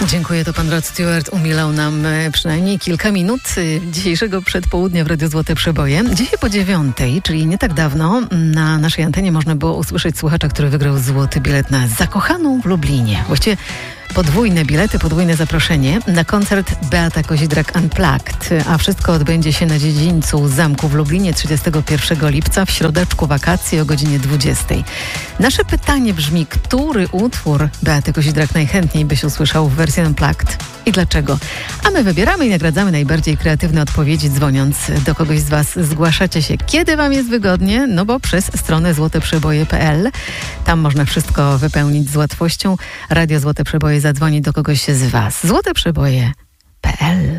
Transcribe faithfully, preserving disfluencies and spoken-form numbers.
Dziękuję, to pan Rod Stewart umilał nam przynajmniej kilka minut dzisiejszego przedpołudnia w Radiu Złote Przeboje. Dzisiaj po dziewiątej, czyli nie tak dawno, na naszej antenie można było usłyszeć słuchacza, który wygrał złoty bilet na Zakochaną w Lublinie. Właściwie podwójne bilety, podwójne zaproszenie na koncert Beata Kozidrak Unplugged, a wszystko odbędzie się na dziedzińcu zamku w Lublinie trzydziestego pierwszego lipca w środeczku wakacji o godzinie dwudziestej. Nasze pytanie brzmi, który utwór Beaty Kozidrak najchętniej byś usłyszał w wersji Unplugged i dlaczego? A my wybieramy i nagradzamy najbardziej kreatywne odpowiedzi, dzwoniąc do kogoś z was. Zgłaszacie się, kiedy wam jest wygodnie, no bo przez stronę złote przeboje kropka p l. Tam można wszystko wypełnić z łatwością. Radio Złote Przeboje zadzwoni do kogoś z was. złote przeboje kropka p l